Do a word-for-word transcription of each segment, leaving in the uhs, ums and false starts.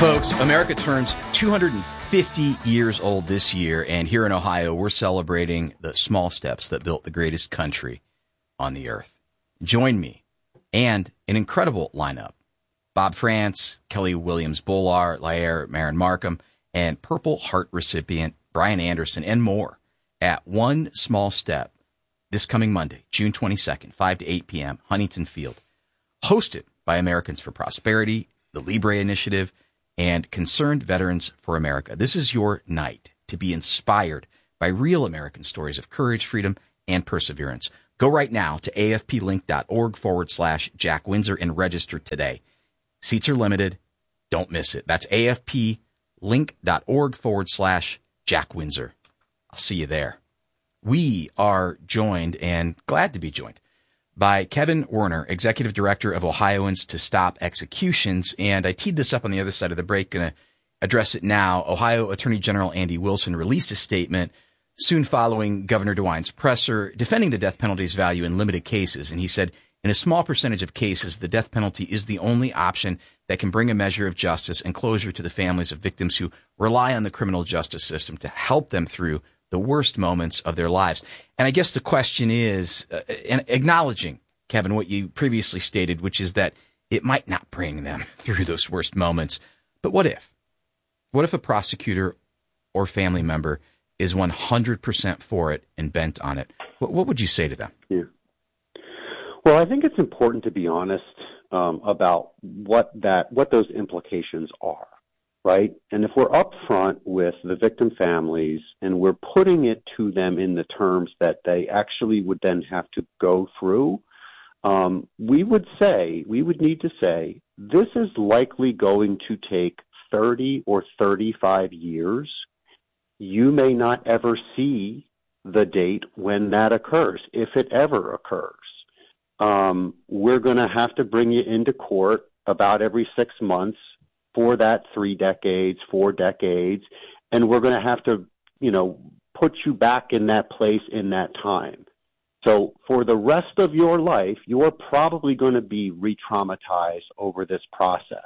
Folks, America turns two hundred fifty years old this year, and here in Ohio, we're celebrating the small steps that built the greatest country on the earth. Join me and an incredible lineup. Bob France, Kelly Williams-Bollar, Lair Marin Markham, and Purple Heart recipient Brian Anderson, and more at One Small Step this coming Monday, June twenty-second, five to eight p.m., Huntington Field. Hosted by Americans for Prosperity, the Libre Initiative, and Concerned Veterans for America. This is your night to be inspired by real American stories of courage, freedom, and perseverance. Go right now to afplink.org forward slash Jack Windsor and register today. Seats are limited. Don't miss it. That's afplink.org forward slash Jack Windsor. I'll see you there. We are joined, and glad to be joined, by Kevin Werner, Executive Director of Ohioans to Stop Executions. And I teed this up on the other side of the break, going to address it now. Ohio Attorney General Andy Wilson released a statement soon following Governor DeWine's presser defending the death penalty's value in limited cases. And he said, in a small percentage of cases, the death penalty is the only option that can bring a measure of justice and closure to the families of victims who rely on the criminal justice system to help them through the worst moments of their lives. And I guess the question is, uh, and acknowledging, Kevin, what you previously stated, which is that it might not bring them through those worst moments. But what if? What if a prosecutor or family member is one hundred percent for it and bent on it? What, what would you say to them? Yeah. Well, I think it's important to be honest um, about what that what those implications are. Right? And if we're upfront with the victim families and we're putting it to them in the terms that they actually would then have to go through, um, we would say, we would need to say, this is likely going to take thirty or thirty-five years. You may not ever see the date when that occurs, if it ever occurs. Um, we're going to have to bring you into court about every six months for that three decades, four decades, and we're going to have to, you know, put you back in that place in that time. So for the rest of your life, you're probably going to be re-traumatized over this process.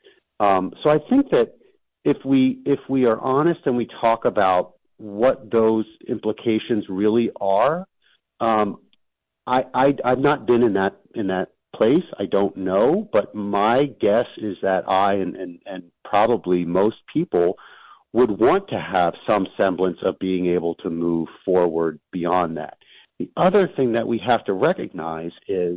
Um, so I think that if we if we are honest and we talk about what those implications really are, um, I, I I've not been in that in that. place. I don't know, but my guess is that I and, and, and probably most people would want to have some semblance of being able to move forward beyond that. The other thing that we have to recognize is,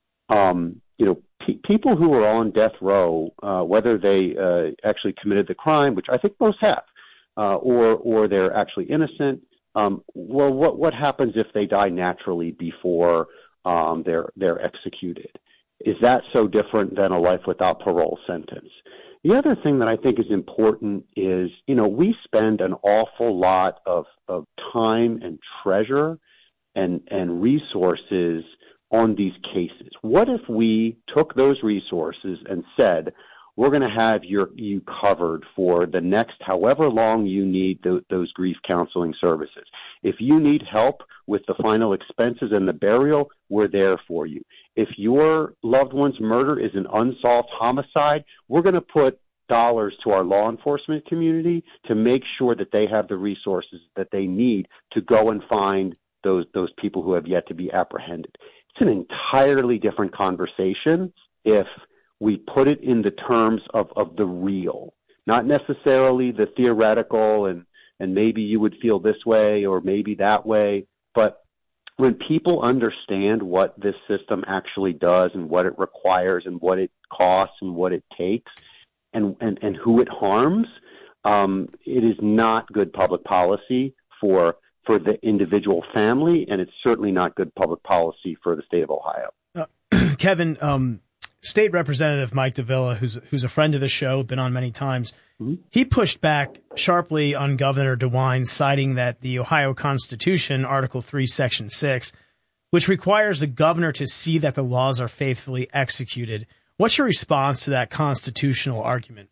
um, you know, pe- people who are on death row, uh, whether they uh, actually committed the crime, which I think most have, uh, or or they're actually innocent. Um, well, what what happens if they die naturally before Um, they're they're executed? Is that so different than a life without parole sentence? The other thing that I think is important is, you know, we spend an awful lot of, of time and treasure and and resources on these cases. What if we took those resources and said, we're going to have your, you covered for the next however long you need th- those grief counseling services. If you need help with the final expenses and the burial, we're there for you. If your loved one's murder is an unsolved homicide, we're going to put dollars to our law enforcement community to make sure that they have the resources that they need to go and find those those people who have yet to be apprehended. It's an entirely different conversation if we put it in the terms of, of the real, not necessarily the theoretical and, and maybe you would feel this way or maybe that way. But when people understand what this system actually does and what it requires and what it costs and what it takes and, and, and who it harms, um, it is not good public policy for for the individual family, and it's certainly not good public policy for the state of Ohio. Uh, Kevin, um, State Representative Mike Davila, who's who's a friend of the show, been on many times, mm-hmm. he pushed back sharply on Governor DeWine, citing that the Ohio Constitution, Article three, Section six, which requires the governor to see that the laws are faithfully executed. What's your response to that constitutional argument?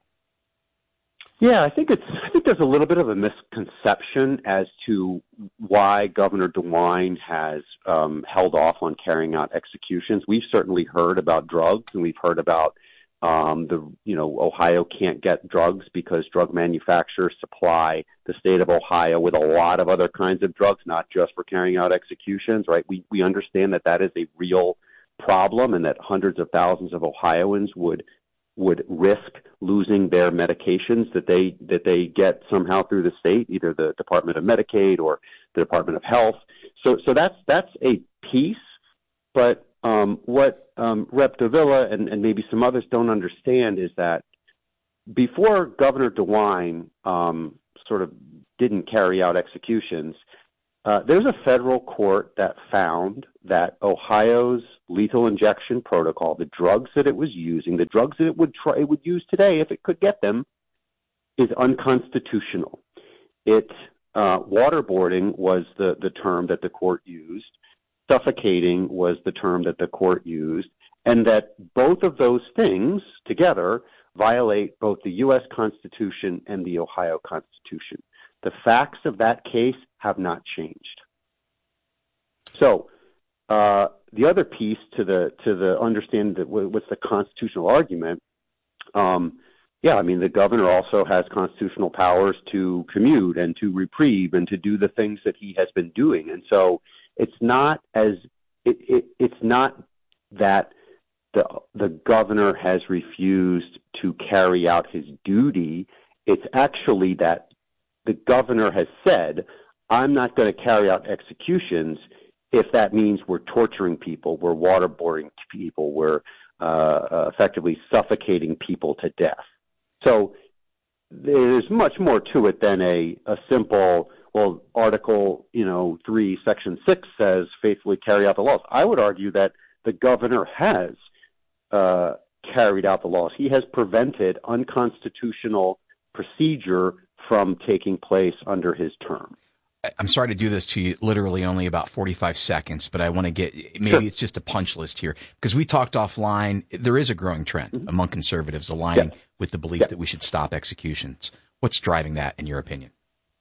Yeah, I think it's. I think there's a little bit of a misconception as to why Governor DeWine has um, held off on carrying out executions. We've certainly heard about drugs, and we've heard about Um, the you know Ohio can't get drugs because drug manufacturers supply the state of Ohio with a lot of other kinds of drugs, not just for carrying out executions. Right? We we understand that that is a real problem, and that hundreds of thousands of Ohioans would would risk losing their medications that they that they get somehow through the state, either the Department of Medicaid or the Department of Health. So so that's that's a piece, but um, what um, Representative Davila and, and maybe some others don't understand is that before Governor DeWine um, sort of didn't carry out executions, uh, there's a federal court that found that Ohio's lethal injection protocol, the drugs that it was using, the drugs that it would try, it would use today if it could get them, is unconstitutional. It uh, waterboarding was the, the term that the court used. Suffocating was the term that the court used, and that both of those things together violate both the U S Constitution and the Ohio Constitution. The facts of that case have not changed. So uh, the other piece to the to the understanding that what's the constitutional argument, um, yeah, I mean, the governor also has constitutional powers to commute and to reprieve and to do the things that he has been doing. And so it's not as it, it, it's not that the the governor has refused to carry out his duty. It's actually that the governor has said, I'm not going to carry out executions if that means we're torturing people, we're waterboarding people, we're uh, effectively suffocating people to death. So there's much more to it than a, a simple, well, Article, you know, three, Section six says faithfully carry out the laws. I would argue that the governor has uh, carried out the laws. He has prevented unconstitutional procedure from taking place under his term. I'm sorry to do this to you literally only about forty-five seconds, but I want to get, maybe sure. It's just a punch list here, because we talked offline. There is a growing trend mm-hmm. among conservatives aligning yeah. with the belief yeah. that we should stop executions. What's driving that, in your opinion?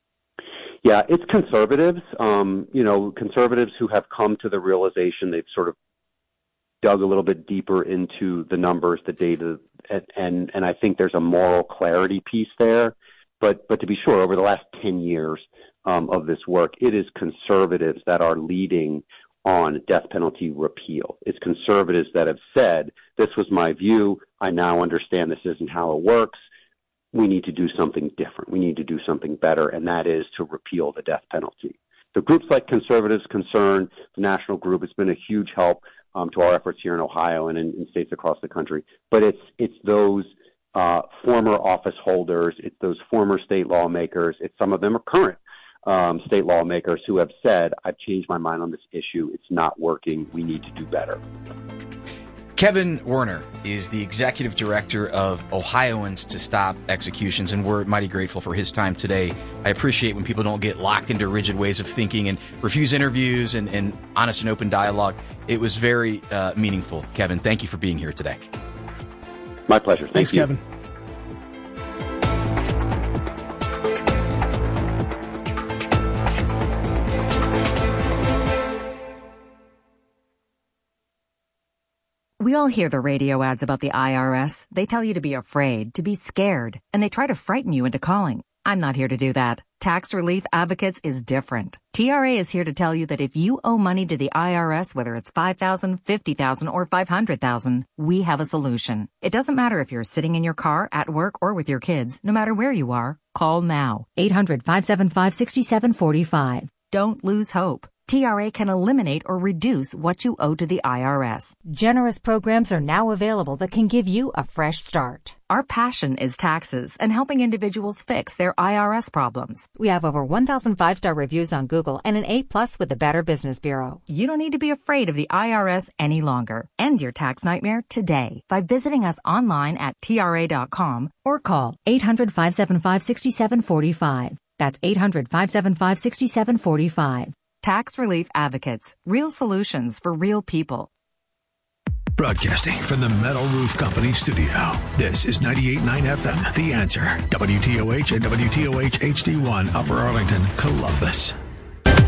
Yeah, it's conservatives, um, you know, conservatives who have come to the realization they've sort of dug a little bit deeper into the numbers, the data, and, and, and I think there's a moral clarity piece there. But but to be sure, over the last ten years um, of this work, it is conservatives that are leading on death penalty repeal. It's conservatives that have said, this was my view, I now understand this isn't how it works. We need to do something different. We need to do something better, and that is to repeal the death penalty. So groups like Conservatives Concern, the national group, it's been a huge help um, to our efforts here in Ohio and in, in states across the country. But it's it's those uh, former office holders, it's those former state lawmakers, it's some of them are current um, state lawmakers who have said, I've changed my mind on this issue. It's not working. We need to do better. Kevin Werner is the executive director of Ohioans to Stop Executions, and we're mighty grateful for his time today. I appreciate when people don't get locked into rigid ways of thinking and refuse interviews and, and honest and open dialogue. It was very uh, meaningful. Kevin, thank you for being here today. My pleasure. Thank Thanks, you. Kevin. We all hear the radio ads about the I R S. They tell you to be afraid, to be scared, and they try to frighten you into calling. I'm not here to do that. Tax Relief Advocates is different. T R A is here to tell you that if you owe money to the I R S, whether it's five thousand dollars, fifty thousand dollars, or five hundred thousand dollars, we have a solution. It doesn't matter if you're sitting in your car, at work, or with your kids. No matter where you are, call now. eight hundred, five seven five, six seven four five. Don't lose hope. T R A can eliminate or reduce what you owe to the I R S. Generous programs are now available that can give you a fresh start. Our passion is taxes and helping individuals fix their I R S problems. We have over one thousand five-star reviews on Google and an A plus with the Better Business Bureau. You don't need to be afraid of the I R S any longer. End your tax nightmare today by visiting us online at T R A dot com or call eight hundred, five seven five, six seven four five. That's eight hundred, five seven five, six seven four five. Tax Relief Advocates. Real solutions for real people. Broadcasting from the Metal Roof Company studio. This is ninety-eight point nine F M, The Answer. W T O H and W T O H H D one, Upper Arlington, Columbus.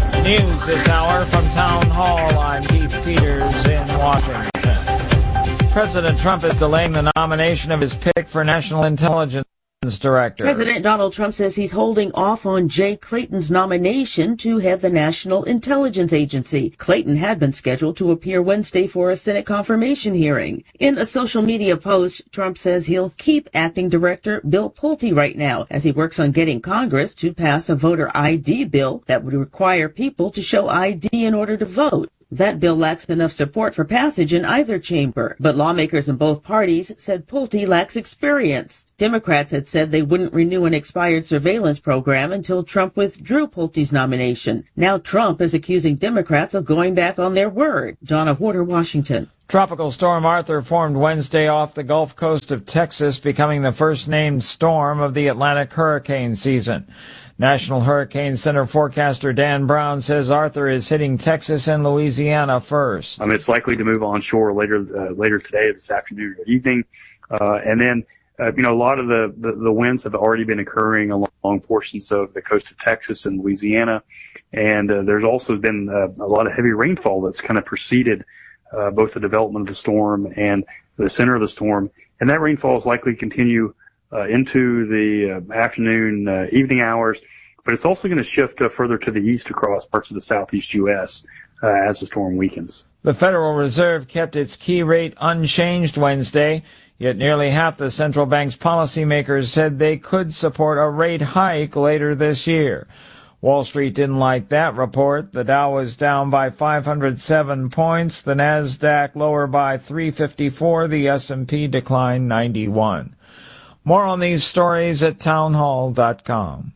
News this hour from Town Hall. I'm Keith Peters in Washington. President Trump is delaying the nomination of his pick for National Intelligence Director. President Donald Trump says he's holding off on Jay Clayton's nomination to head the National Intelligence Agency. Clayton had been scheduled to appear Wednesday for a Senate confirmation hearing. In a social media post, Trump says he'll keep acting director Bill Pulte right now as he works on getting Congress to pass a voter I D bill that would require people to show I D in order to vote. That bill lacks enough support for passage in either chamber, but lawmakers in both parties said Pulte lacks experience. Democrats had said they wouldn't renew an expired surveillance program until Trump withdrew Pulte's nomination. Now Trump is accusing Democrats of going back on their word. Donna Warder, Washington. Tropical Storm Arthur formed Wednesday off the Gulf Coast of Texas, becoming the first named storm of the Atlantic hurricane season. National Hurricane Center forecaster Dan Brown says Arthur is hitting Texas and Louisiana first. Um, it's likely to move onshore later uh, later today, this afternoon or evening. Uh, and then, uh, you know, a lot of the, the, the winds have already been occurring along, along portions of the coast of Texas and Louisiana. And uh, there's also been uh, a lot of heavy rainfall that's kind of preceded uh, both the development of the storm and the center of the storm. And that rainfall is likely to continue Uh, into the uh, afternoon, uh, evening hours, but it's also going to shift uh, further to the east across parts of the southeast U S uh, as the storm weakens. The Federal Reserve kept its key rate unchanged Wednesday, yet nearly half the central bank's policymakers said they could support a rate hike later this year. Wall Street didn't like that report. The Dow was down by five hundred seven points, the Nasdaq lower by three fifty-four, the S and P declined ninety-one. More on these stories at townhall dot com.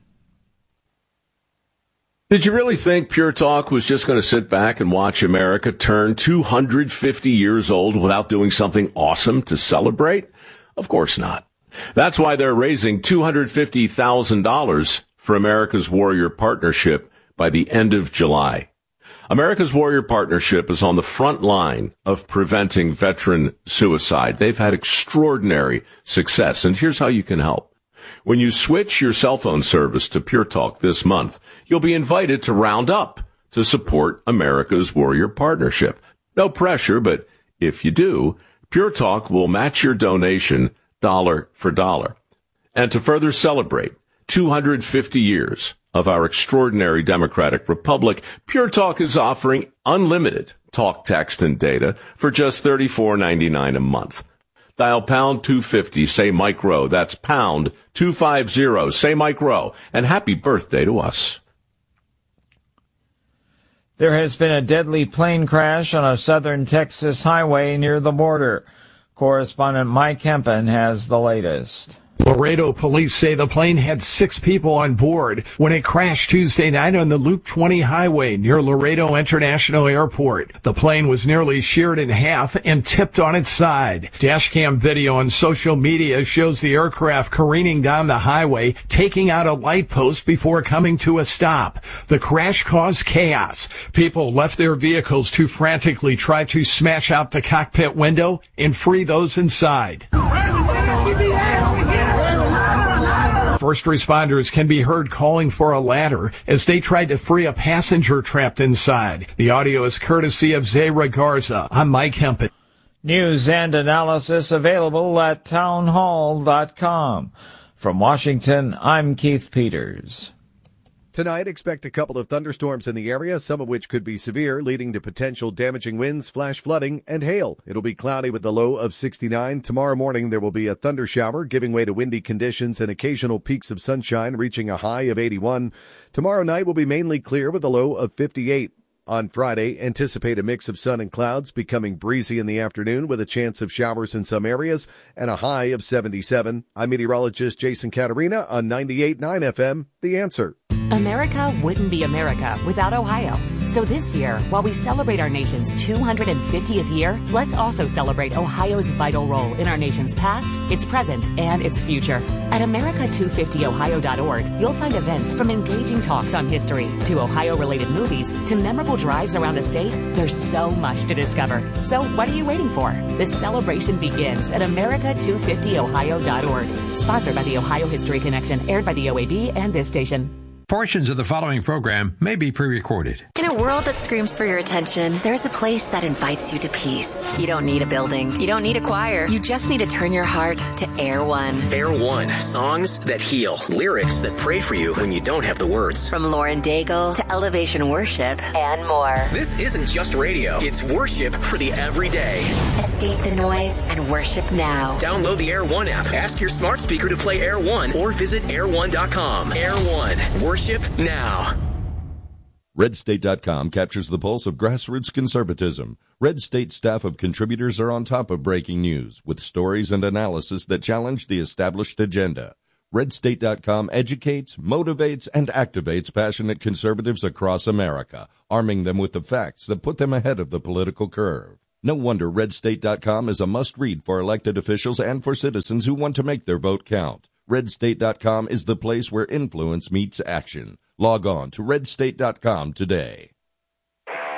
Did you really think Pure Talk was just going to sit back and watch America turn two hundred fifty years old without doing something awesome to celebrate? Of course not. That's why they're raising two hundred fifty thousand dollars for America's Warrior Partnership by the end of July. America's Warrior Partnership is on the front line of preventing veteran suicide. They've had extraordinary success, and here's how you can help. When you switch your cell phone service to Pure Talk this month, you'll be invited to round up to support America's Warrior Partnership. No pressure, but if you do, Pure Talk will match your donation dollar for dollar. And to further celebrate two hundred fifty years of our extraordinary democratic republic, Pure Talk is offering unlimited talk, text, and data for just thirty-four ninety-nine a month. Dial pound two fifty, say Mike Rowe. That's pound two fifty, say Mike Rowe. And happy birthday to us. There has been a deadly plane crash on a southern Texas highway near the border. Correspondent Mike Hempen has the latest. Laredo police say the plane had six people on board when it crashed Tuesday night on the Loop twenty highway near Laredo International Airport. The plane was nearly sheared in half and tipped on its side. Dashcam video on social media shows the aircraft careening down the highway, taking out a light post before coming to a stop. The crash caused chaos. People left their vehicles to frantically try to smash out the cockpit window and free those inside. First responders can be heard calling for a ladder as they tried to free a passenger trapped inside. The audio is courtesy of Zayra Garza. I'm Mike Hempen. News and analysis available at townhall dot com. From Washington, I'm Keith Peters. Tonight, expect a couple of thunderstorms in the area, some of which could be severe, leading to potential damaging winds, flash flooding, and hail. It'll be cloudy with a low of sixty-nine. Tomorrow morning, there will be a thunder shower, giving way to windy conditions and occasional peaks of sunshine, reaching a high of eighty-one. Tomorrow night will be mainly clear with a low of fifty-eight. On Friday, anticipate a mix of sun and clouds, becoming breezy in the afternoon with a chance of showers in some areas and a high of seventy-seven. I'm meteorologist Jason Caterina on ninety-eight point nine F M, The Answer. America wouldn't be America without Ohio. So this year, while we celebrate our nation's two hundred fiftieth year, let's also celebrate Ohio's vital role in our nation's past, its present, and its future. At America two fifty ohio dot org, you'll find events from engaging talks on history to Ohio-related movies to memorable drives around the state. There's so much to discover. So what are you waiting for? This celebration begins at America two fifty ohio dot org. Sponsored by the Ohio History Connection, aired by the O A B and this station. Portions of the following program may be pre-recorded. In a world that screams for your attention, there's a place that invites you to peace. You don't need a building. You don't need a choir. You just need to turn your heart to Air One. Air One. Songs that heal. Lyrics that pray for you when you don't have the words. From Lauren Daigle to Elevation Worship and more. This isn't just radio. It's worship for the everyday. Escape the noise and worship now. Download the Air One app. Ask your smart speaker to play Air One or visit air one dot com. Air One. Worship now. red state dot com captures the pulse of grassroots conservatism. Red State staff of contributors are on top of breaking news with stories and analysis that challenge the established agenda. red state dot com educates, motivates, and activates passionate conservatives across America, arming them with the facts that put them ahead of the political curve. No wonder red state dot com is a must-read for elected officials and for citizens who want to make their vote count. red state dot com is the place where influence meets action. Log on to red state dot com today.